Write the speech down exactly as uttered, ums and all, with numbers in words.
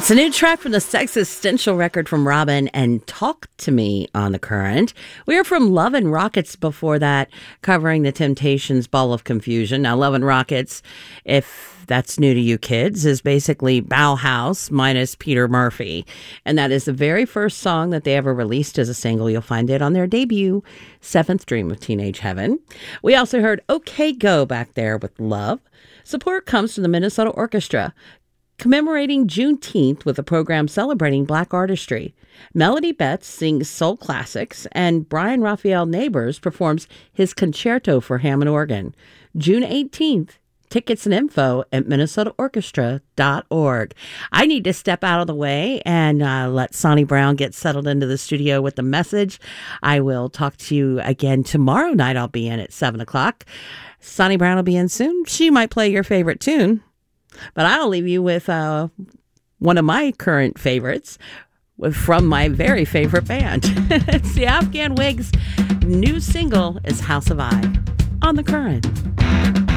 It's a new track from the Sex Essential record from Robin and Talk to Me on The Current. We are from Love and Rockets before that, covering the Temptations' Ball of Confusion. Now, Love and Rockets, if that's new to you kids, is basically Bauhaus minus Peter Murphy. And that is the very first song that they ever released as a single. You'll find it on their debut, Seventh Dream of Teenage Heaven. We also heard OK Go back there with Love. Support comes from the Minnesota Orchestra, commemorating Juneteenth with a program celebrating Black artistry. Melody Betts sings soul classics, and Brian Raphael Neighbors performs his concerto for Hammond organ. June eighteenth. Tickets and info at minnesota orchestra dot org. I need to step out of the way and uh, let Sonny Brown get settled into the studio with the message. I will talk to you again tomorrow night. I'll be in at seven o'clock. Sonny Brown will be in soon. She might play your favorite tune. But I'll leave you with uh, one of my current favorites from my very favorite band. It's the Afghan Wigs' new single is House of I on The Current.